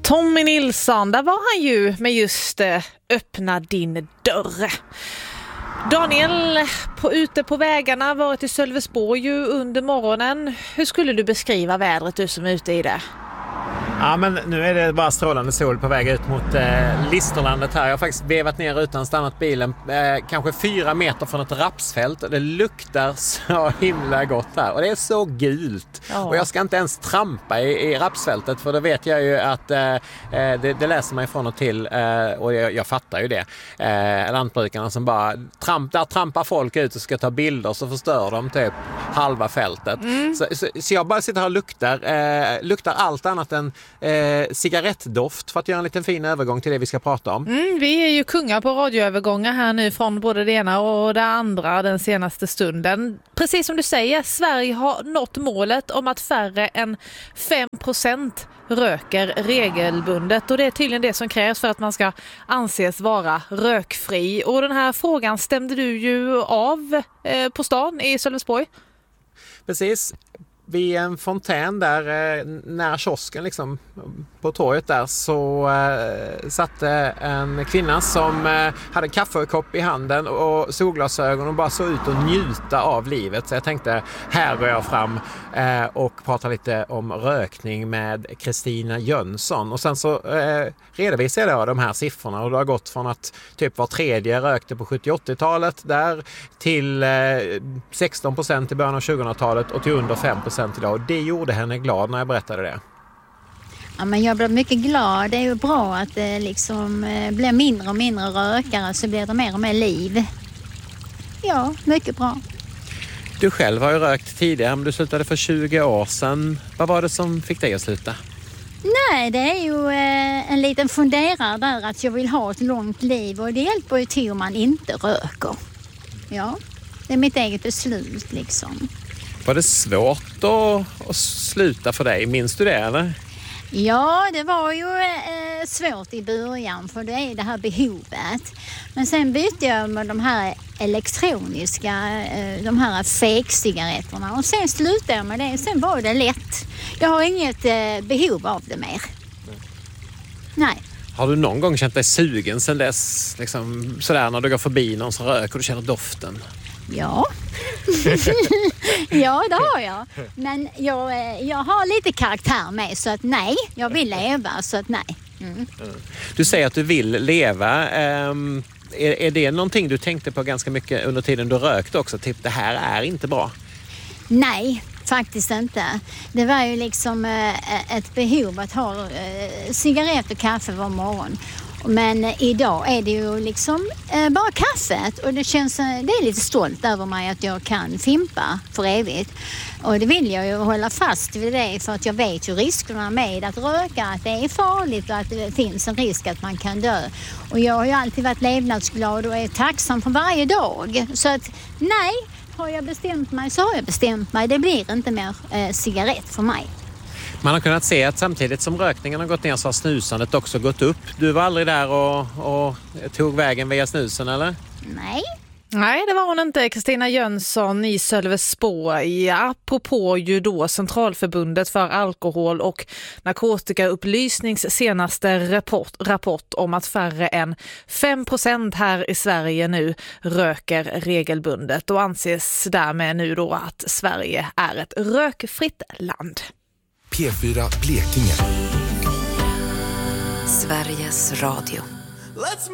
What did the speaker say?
Tommy Nilsson, där var han ju med just öppna din dörr. Daniel, ute på vägarna, varit i Sölvesborg ju under morgonen. Hur skulle du beskriva vädret, du som är ute i det? Ja, men nu är det bara strålande sol på väg ut mot Listerlandet här. Jag har faktiskt vevat ner utan stannat bilen kanske 4 meter från ett rapsfält. Och det luktar så himla gott här. Och det är så gult. Ja. Och jag ska inte ens trampa i rapsfältet, för då vet jag ju att det läser mig från och till. Och jag fattar ju det. Lantbrukarna som bara trampar folk ut och ska ta bilder, så förstör de typ halva fältet. Så jag bara sitter här och luktar allt annat än cigarettdoft, för att göra en liten fin övergång till det vi ska prata om. Vi är ju kungar på radioövergångar här nu från både det ena och det andra den senaste stunden. Precis som du säger, Sverige har nått målet om att färre än 5% röker regelbundet, och det är tydligen det som krävs för att man ska anses vara rökfri. Och den här frågan stämde du ju av på stan i Sölvesborg. Precis. Vid en fontän där nära kiosken liksom, på torget där, så satt en kvinna som hade kaffekopp i handen och solglasögon och bara såg ut att njuta av livet. Så jag tänkte, här går jag fram och pratar lite om rökning med Kristina Jönsson. Och sen så redovisade jag de här siffrorna, och det har gått från att typ var tredje rökte på 70-80-talet där till 16% i början av 2000-talet och till under 5% idag. Och det gjorde henne glad när jag berättade det. Ja, men jag blev mycket glad. Det är ju bra att det liksom blir mindre och mindre rökare, så blir det mer och mer liv. Ja, mycket bra. Du själv har ju rökt tidigare, men du slutade för 20 år sedan. Vad var det som fick dig att sluta? Nej, det är ju en liten funderare där, att jag vill ha ett långt liv, och det hjälper ju till om man inte röker. Ja, det är mitt eget beslut liksom. Var det svårt att sluta för dig? Minns du det eller? Ja, det var ju svårt i början, för det är det här behovet. Men sen bytte jag med de här elektroniska, de här fake-cigaretterna, och sen slutade jag med det. Sen var det lätt. Jag har inget behov av det mer. Nej. Har du någon gång känt dig sugen sen dess? Liksom, sådär när du går förbi någon som röker och du känner doften? Ja. Ja, det har jag. Men jag har lite karaktär med, så att nej, jag vill leva, så att nej. Du säger att du vill leva. Är det någonting du tänkte på ganska mycket under tiden du rökte också? Typ, det här är inte bra. Nej, faktiskt inte. Det var ju liksom ett behov att ha cigarett och kaffe var morgon. Men idag är det ju liksom bara kaffet, och det är lite stolt över mig att jag kan fimpa för evigt. Och det vill jag ju hålla fast vid det, för att jag vet ju riskerna med att röka, att det är farligt och att det finns en risk att man kan dö. Och jag har ju alltid varit levnadsglad och är tacksam för varje dag. Så att nej, har jag bestämt mig så har jag bestämt mig. Det blir inte mer cigarett för mig. Man har kunnat se att samtidigt som rökningen har gått ner så har snusandet också gått upp. Du var aldrig där och tog vägen via snusen, eller? Nej, det var hon inte. Kristina Jönsson i Sölvesborg. Apropå ju då Centralförbundet för alkohol- och narkotikaupplysnings senaste rapport om att färre än 5% här i Sverige nu röker regelbundet, och anses därmed nu då att Sverige är ett rökfritt land. P4 Blekinge. Sveriges Radio.